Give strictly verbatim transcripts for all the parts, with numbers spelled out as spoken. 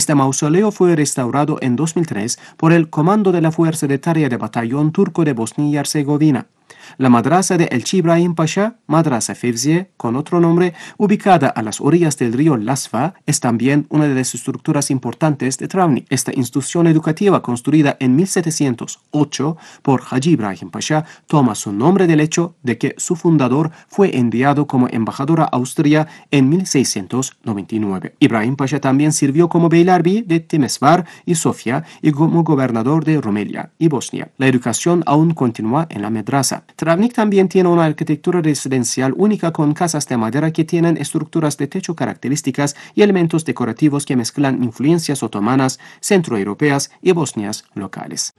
Este mausoleo fue restaurado en dos mil tres por el Comando de la Fuerza de Tarea de Batallón Turco de Bosnia y Herzegovina. La madrasa de Elchi Ibrahim Pasha, Madrasa Fevziye, con otro nombre, ubicada a las orillas del río Lasva, es también una de las estructuras importantes de Travnik. Esta institución educativa, construida en mil setecientos ocho por Hacı Ibrahim Pasha, toma su nombre del hecho de que su fundador fue enviado como embajador a Austria en mil seiscientos noventa y nueve. Ibrahim Pasha también sirvió como beylerbeyi de Temesvar y Sofía y como gobernador de Rumelia y Bosnia. La educación aún continúa en la madrasa. Travnik también tiene una arquitectura residencial única con casas de madera que tienen estructuras de techo características y elementos decorativos que mezclan influencias otomanas, centroeuropeas y bosnias locales.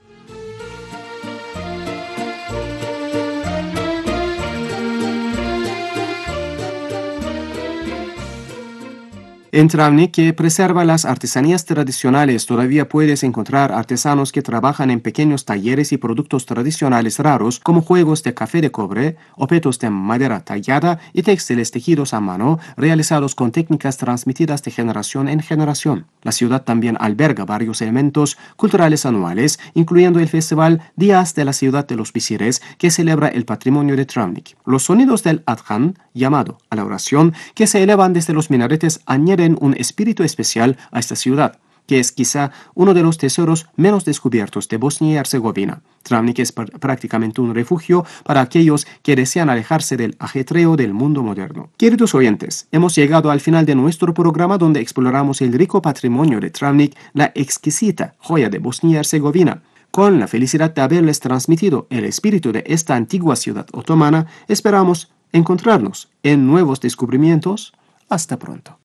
En Travnik, que preserva las artesanías tradicionales, todavía puedes encontrar artesanos que trabajan en pequeños talleres y productos tradicionales raros como juegos de café de cobre, objetos de madera tallada y textiles tejidos a mano realizados con técnicas transmitidas de generación en generación. La ciudad también alberga varios elementos culturales anuales, incluyendo el festival Días de la Ciudad de los Visires, que celebra el patrimonio de Travnik. Los sonidos del adhan, llamado a la oración, que se elevan desde los minaretes, añaden un espíritu especial a esta ciudad, que es quizá uno de los tesoros menos descubiertos de Bosnia y Herzegovina. Travnik es prácticamente un refugio para aquellos que desean alejarse del ajetreo del mundo moderno. Queridos oyentes, hemos llegado al final de nuestro programa donde exploramos el rico patrimonio de Travnik, la exquisita joya de Bosnia y Herzegovina. Con la felicidad de haberles transmitido el espíritu de esta antigua ciudad otomana, esperamos encontrarnos en nuevos descubrimientos. Hasta pronto.